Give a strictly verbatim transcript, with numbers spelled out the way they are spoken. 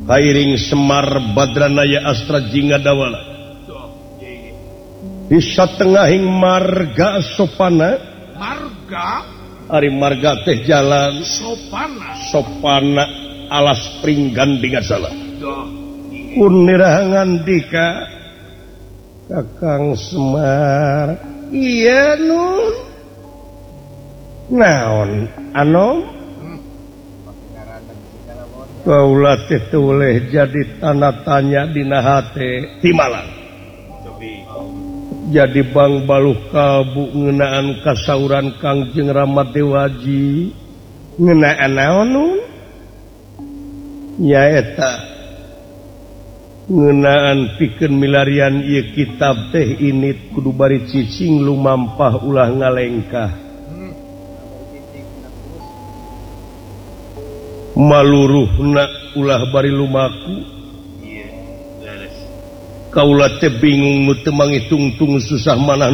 Kairing Semar Badranaya Astra Jingga Dawala di satengahing marga sopana marga ari marga teh jalan sopana sopana alas pringgan dingasala kunirahangan dika Kakang Semar iya nun naon anom kaula teh tuleh jadi tanda tanya dina hate timalang jadi Bang Baluh Kalbu ngeunaan kasauran Kangjeng Rama Dewaji ngeunaan naon nun nyaeta ngeunaan pikeun milarian ieu kitab teh init kudu bari cicing lumampah ulah ngalengkah maluruhna ulah bari lumaku kaula teh bingung nu teu mangitung-tung susah manah